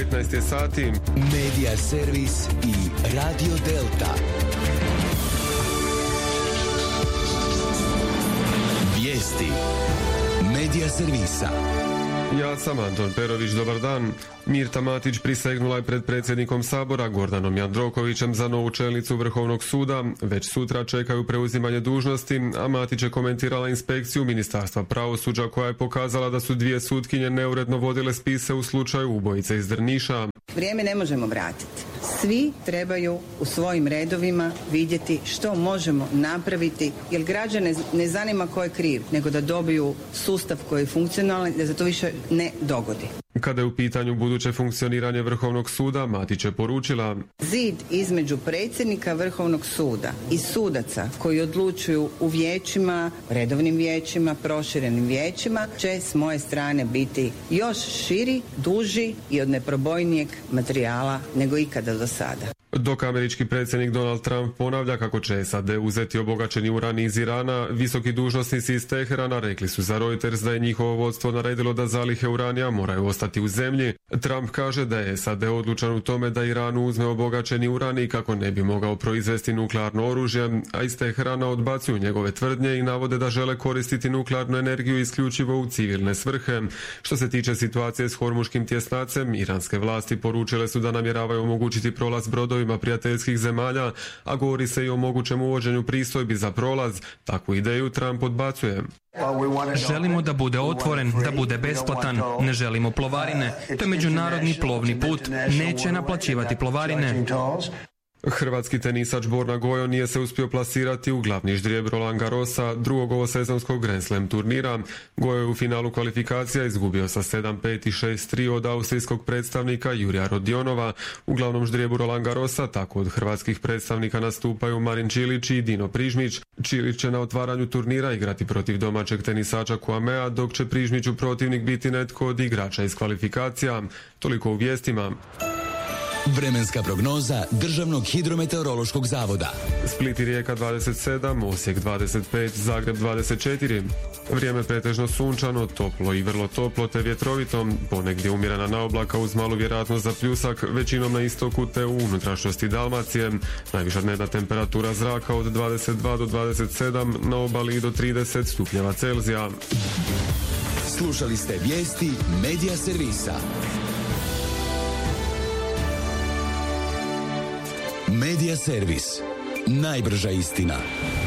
15 je sati. Medija servis i Radio Delta. Vijesti Medija servisa. Ja sam Anton Perović, dobar dan. Mirta Matić prisegnula je pred predsjednikom Sabora Gordanom Jandrokovićem za novu čelnicu Vrhovnog suda. Već sutra čekaju preuzimanje dužnosti, a Matić je komentirala inspekciju Ministarstva pravosuđa koja je pokazala da su dvije sutkinje neuredno vodile spise u slučaju ubojice iz Drniša. Vrijeme ne možemo vratiti. Svi trebaju u svojim redovima vidjeti što možemo napraviti, jer građane ne zanima ko je kriv, nego da dobiju sustav koji je funkcionalan i da se to više ne dogodi. Kada je u pitanju buduće funkcioniranje Vrhovnog suda, Matić je poručila: Zid između predsjednika Vrhovnog suda i sudaca koji odlučuju u vijećima, redovnim vijećima, proširenim vijećima, će s moje strane biti još širi, duži i od neprobojnijeg materijala nego ikada do sada. Dok američki predsjednik Donald Trump ponavlja kako će SAD uzeti obogaćeni uran iz Irana, visoki dužnosnici iz Teherana rekli su za Reuters da je njihovo vodstvo naredilo da zalihe uranija moraju ostati u zemlji. Trump kaže da je SAD odlučan u tome da Iranu uzme obogaćeni uran i kako ne bi mogao proizvesti nuklearno oružje, a iz Teherana odbacuju njegove tvrdnje i navode da žele koristiti nuklearnu energiju isključivo u civilne svrhe. Što se tiče situacije s Hormuškim tjesnacem, iranske vlasti poručile su da namjeravaju omogućiti prolaz brodovima prijateljskih zemalja, a govori se i o mogućem uvođenju pristojbi za prolaz. Takvu ideju Trump odbacuje. Želimo da bude otvoren, da bude besplatan, ne želimo plovarine. To je međunarodni plovni put, neće naplaćivati plovarine. Hrvatski tenisač Borna Gojo nije se uspio plasirati u glavni ždrijeb Roland Garrosa, drugog ovosezonskog Grand Slam turnira. Gojo je u finalu kvalifikacija izgubio sa 7-5 i 6-3 od austrijskog predstavnika Jurija Rodionova. U glavnom ždrijebu Roland Garrosa tako od hrvatskih predstavnika nastupaju Marin Čilić i Dino Prižmić. Čilić će na otvaranju turnira igrati protiv domaćeg tenisača Kouamea, dok će Prižmiću protivnik biti netko od igrača iz kvalifikacija. Toliko u vijestima. Vremenska prognoza Državnog hidrometeorološkog zavoda. Split i Rijeka 27, Osijek 25, Zagreb 24. Vrijeme pretežno sunčano, toplo i vrlo toplo te vjetrovito, ponegdje umjerena naoblaka uz malu vjerojatnost za pljusak, većinom na istoku te u unutrašnjosti Dalmacije. Najviša dnevna temperatura zraka od 22 do 27, na obali i do 30 stupnjeva Celzija. Slušali ste vijesti Medija servisa. Medija servis. Najbrža istina.